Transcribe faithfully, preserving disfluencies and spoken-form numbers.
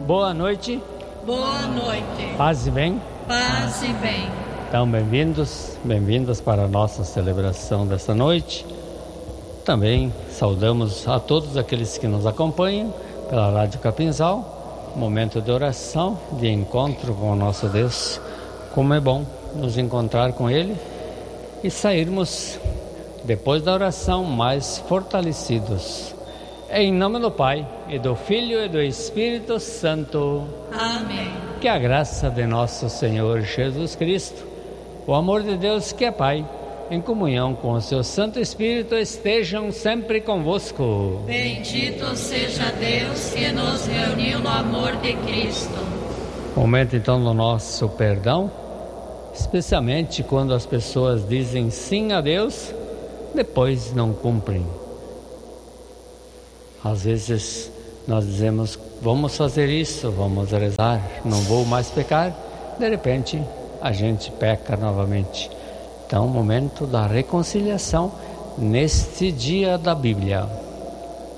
Boa noite. Boa noite. Paz e bem. Paz e bem. Então, bem-vindos, bem-vindas para a nossa celebração desta noite. Também saudamos a todos aqueles que nos acompanham pela Rádio Capinzal. Momento de oração, de encontro com o nosso Deus. Como é bom nos encontrar com Ele e sairmos, depois da oração, mais fortalecidos. Em nome do Pai, e do Filho e do Espírito Santo. Amém. Que a graça de nosso Senhor Jesus Cristo, o amor de Deus que é Pai, em comunhão com o seu Santo Espírito, estejam sempre convosco. Bendito seja Deus que nos reuniu no amor de Cristo. Momento então do nosso perdão, especialmente quando as pessoas dizem sim a Deus, depois não cumprem. Às vezes nós dizemos, vamos fazer isso, vamos rezar, não vou mais pecar. De repente, a gente peca novamente. Então, momento da reconciliação neste dia da Bíblia.